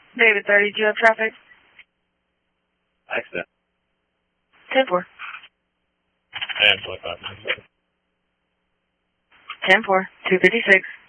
David 30, do you have traffic? Accident. 10-4. And 25 minutes. 10-4, 256.